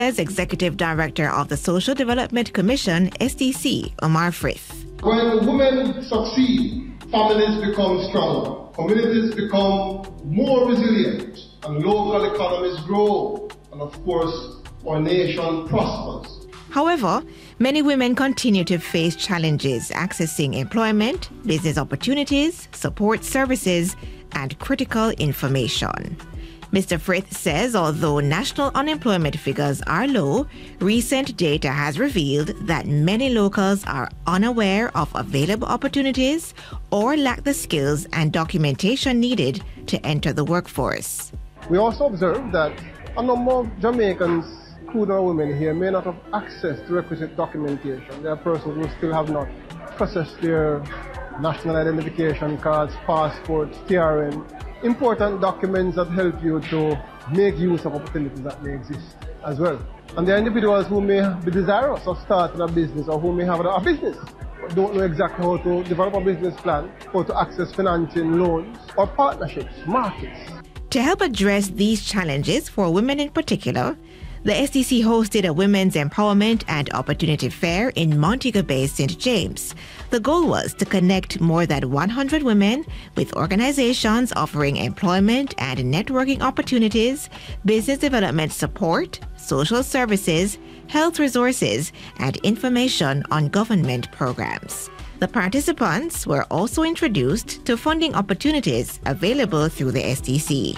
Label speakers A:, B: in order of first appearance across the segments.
A: As Executive Director of the Social Development Commission, SDC, Omar Frith.
B: When women succeed, families become stronger, communities become more resilient, and local economies grow, and of course, our nation prospers.
A: However, many women continue to face challenges accessing employment, business opportunities, support services, and critical information. Mr. Frith says although national unemployment figures are low, recent data has revealed that many locals are unaware of available opportunities or lack the skills and documentation needed to enter the workforce.
B: We also observe that a number of Jamaicans, including our women here, may not have access to requisite documentation. There are persons who still have not processed their national identification cards, passports, TRN, important documents that help you to make use of opportunities that may exist as well. And there are individuals who may be desirous of starting a business or who may have a business but don't know exactly how to develop a business plan, how to access financing, loans, or partnerships, markets.
A: To help address these challenges for women in particular, the SDC hosted a Women's Empowerment and Opportunity Fair in Montego Bay, St. James. The goal was to connect more than 100 women with organizations offering employment and networking opportunities, business development support, social services, health resources, and information on government programs. The participants were also introduced to funding opportunities available through the SDC.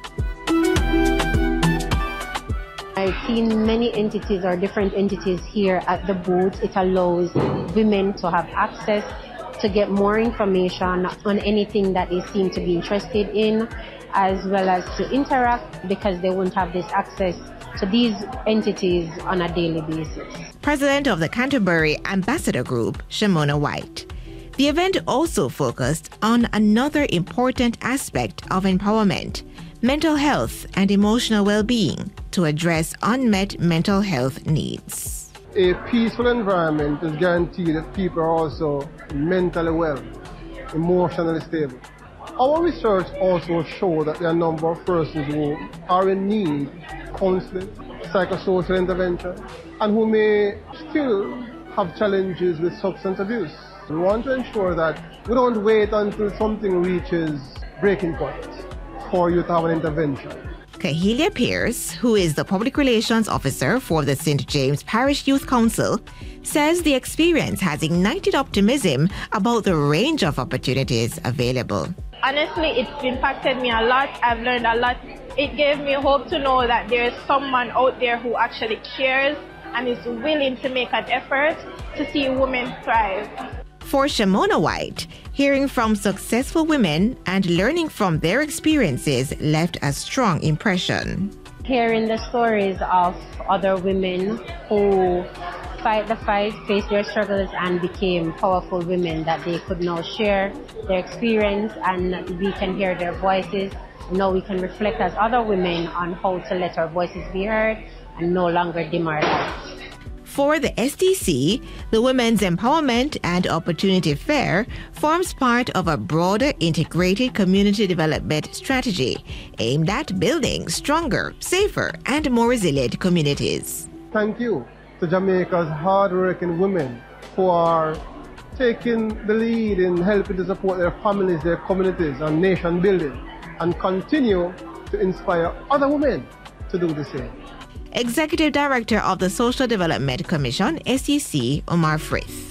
C: I've seen many entities or different entities here at the booth. It allows women to have access to get more information on anything that they seem to be interested in, as well as to interact because they won't have this access to these entities on a daily basis.
A: President of the Canterbury Ambassador Group, Shamona White. The event also focused on another important aspect of empowerment, mental health and emotional well-being, to address unmet mental health needs.
B: A peaceful environment is guaranteed that people are also mentally well, emotionally stable. Our research also shows that there are a number of persons who are in need of counseling, psychosocial intervention, and who may still have challenges with substance abuse. We want to ensure that we don't wait until something reaches breaking point for you to have an intervention.
A: Kahelia Pierce, who is the Public Relations Officer for the St. James Parish Youth Council, says the experience has ignited optimism about the range of opportunities available.
D: Honestly, it's impacted me a lot. I've learned a lot. It gave me hope to know that there is someone out there who actually cares and is willing to make an effort to see women thrive.
A: For Shamona White, hearing from successful women and learning from their experiences left a strong impression.
C: Hearing the stories of other women who fight the fight, faced their struggles, and became powerful women that they could now share their experience, and we can hear their voices. Now we can reflect as other women on how to let our voices be heard and no longer dim our light.
A: For the SDC, the Women's Empowerment and Opportunity Fair forms part of a broader integrated community development strategy aimed at building stronger, safer, and more resilient communities.
B: Thank you to Jamaica's hard-working women who are taking the lead in helping to support their families, their communities, and nation building, and continue to inspire other women to do the same.
A: Executive Director of the Social Development Commission, SDC, Omar Frith.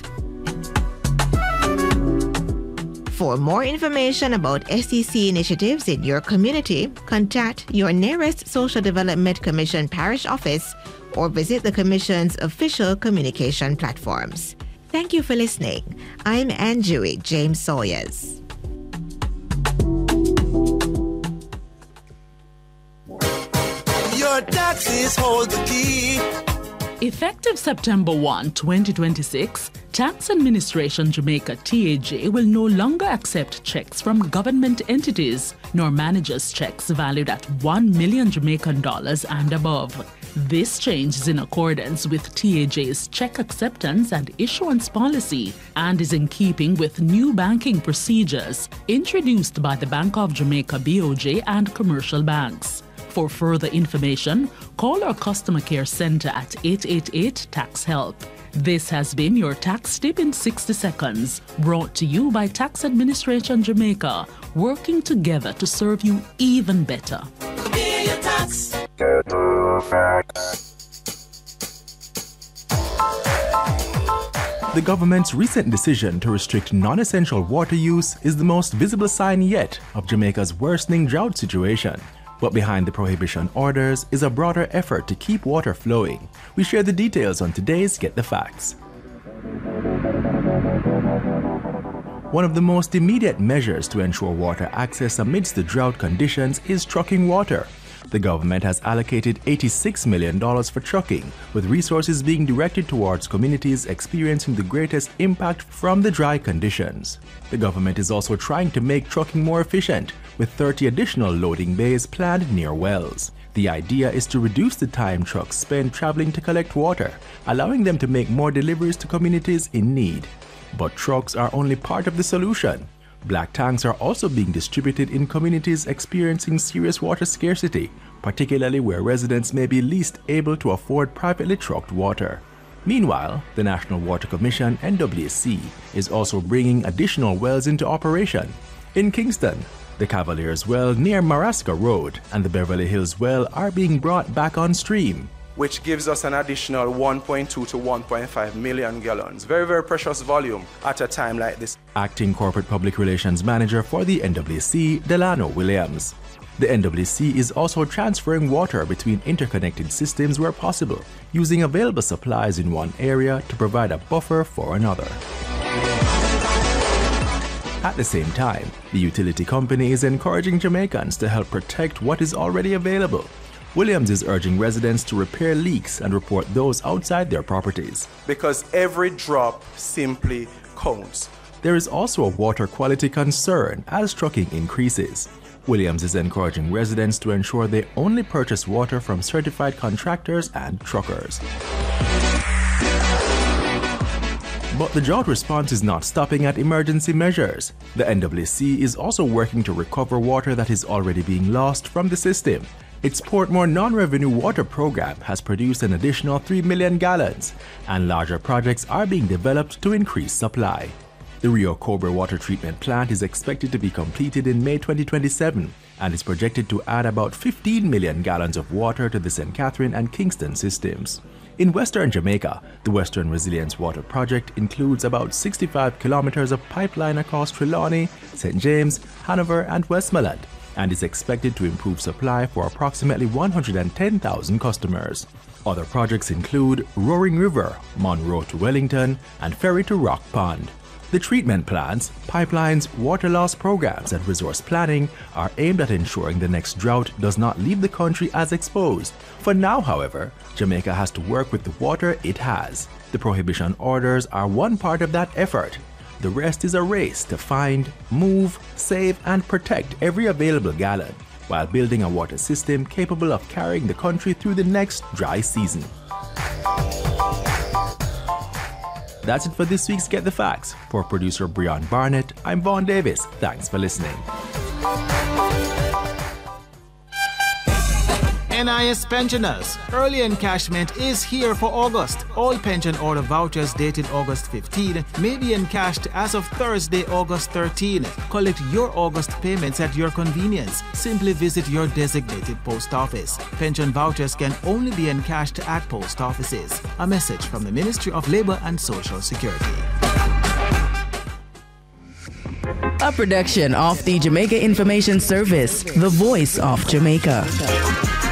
A: For more information about SDC initiatives in your community, contact your nearest Social Development Commission parish office or visit the Commission's official communication platforms. Thank you for listening. I'm Anjui James Sawyers.
E: Your taxes hold the key.
F: Effective September 1, 2026, Tax Administration Jamaica TAJ will no longer accept checks from government entities nor managers' checks valued at $1 million Jamaican dollars and above. This change is in accordance with TAJ's check acceptance and issuance policy and is in keeping with new banking procedures introduced by the Bank of Jamaica BOJ and commercial banks. For further information, call our customer care center at 888-TAX-HELP. This has been your tax tip in 60 seconds, brought to you by Tax Administration Jamaica, working together to serve you even better.
E: Pay your tax.
G: The government's recent decision to restrict non-essential water use is the most visible sign yet of Jamaica's worsening drought situation. But behind the prohibition orders is a broader effort to keep water flowing. We share the details on today's Get the Facts. One of the most immediate measures to ensure water access amidst the drought conditions is trucking water. The government has allocated $86 million for trucking, with resources being directed towards communities experiencing the greatest impact from the dry conditions. The government is also trying to make trucking more efficient, with 30 additional loading bays planned near wells. The idea is to reduce the time trucks spend traveling to collect water, allowing them to make more deliveries to communities in need. But trucks are only part of the solution. Black tanks are also being distributed in communities experiencing serious water scarcity, particularly where residents may be least able to afford privately trucked water. Meanwhile, the National Water Commission, NWC, is also bringing additional wells into operation. In Kingston, the Cavaliers Well near Marasca Road and the Beverly Hills Well are being brought back on stream,
H: which gives us an additional 1.2 to 1.5 million gallons. Very, very precious volume at a time like this.
G: Acting Corporate Public Relations Manager for the NWC, Delano Williams. The NWC is also transferring water between interconnected systems where possible, using available supplies in one area to provide a buffer for another. At the same time, the utility company is encouraging Jamaicans to help protect what is already available. Williams is urging residents to repair leaks and report those outside their properties,
H: because every drop simply counts.
G: There is also a water quality concern as trucking increases. Williams is encouraging residents to ensure they only purchase water from certified contractors and truckers. But the drought response is not stopping at emergency measures. The NWC is also working to recover water that is already being lost from the system. Its Portmore non-revenue water program has produced an additional 3 million gallons, and larger projects are being developed to increase supply. The Rio Cobre water treatment plant is expected to be completed in May 2027 and is projected to add about 15 million gallons of water to the St. Catherine and Kingston systems. In Western Jamaica, the Western Resilience Water Project includes about 65 kilometers of pipeline across Trelawney, St. James, Hanover, and Westmoreland, and is expected to improve supply for approximately 110,000 customers. Other projects include Roaring River, Monroe to Wellington, and Ferry to Rock Pond. The treatment plants, pipelines, water loss programs, and resource planning are aimed at ensuring the next drought does not leave the country as exposed. For now, however, Jamaica has to work with the water it has. The prohibition orders are one part of that effort. The rest is a race to find, move, save, and protect every available gallon, while building a water system capable of carrying the country through the next dry season. That's it for this week's Get the Facts. For producer Breon Barnett, I'm Vaughn Davis. Thanks for listening.
I: NIS pensioners, early encashment is here for August. All pension order vouchers dated August 15 may be encashed as of Thursday, August 13. Collect your August payments at your convenience. Simply visit your designated post office. Pension vouchers can only be encashed at post offices. A message from the Ministry of Labour and Social Security.
J: A production of the Jamaica Information Service, the voice of Jamaica.